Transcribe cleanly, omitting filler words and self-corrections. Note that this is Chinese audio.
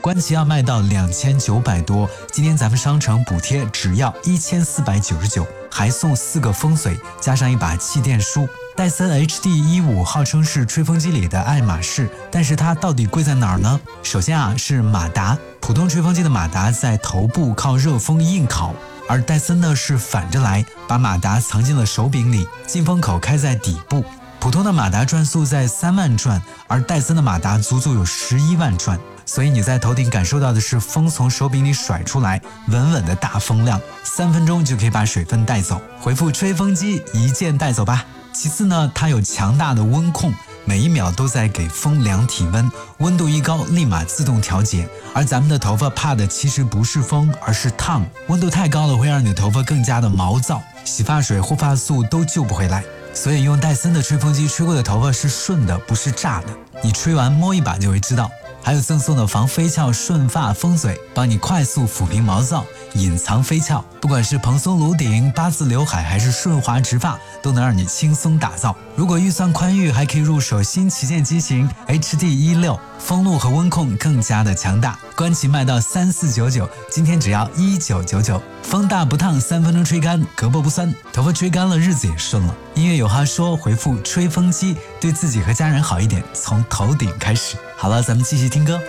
官旗要卖到2900多，今天咱们商城补贴只要1499，还送4个风水，加上一把气垫梳。戴森 HD15 号称是吹风机里的爱马仕，但是它到底贵在哪儿呢？首先是马达，普通吹风机的马达在头部靠热风硬烤，而戴森呢是反着来，把马达藏进了手柄里，进风口开在底部。普通的马达转速在3万转，而戴森的马达足足有11万转，所以你在头顶感受到的是风从手柄里甩出来，稳稳的大风量，3分钟就可以把水分带走。回复吹风机一键带走吧。其次呢，它有强大的温控，每1秒都在给风量体温，温度一高立马自动调节。而咱们的头发怕的其实不是风，而是烫，温度太高了会让你的头发更加的毛躁，洗发水、护发素都救不回来。所以用戴森的吹风机吹过的头发是顺的，不是炸的，你吹完摸一把就会知道。还有赠送的防飞翘顺发风水，帮你快速抚平毛躁，隐藏飞翘。不管是蓬松颅顶、八字刘海还是顺滑直发，都能让你轻松打造。如果预算宽裕，还可以入手新旗舰机型 HD16， 风路和温控更加的强大。官旗卖到3499，今天只要1999。风大不烫，3分钟吹干，胳膊不酸，头发吹干了，日子也顺了。音乐有话说，回复吹风机，对自己和家人好一点，从头顶开始。好了，咱们继续听歌。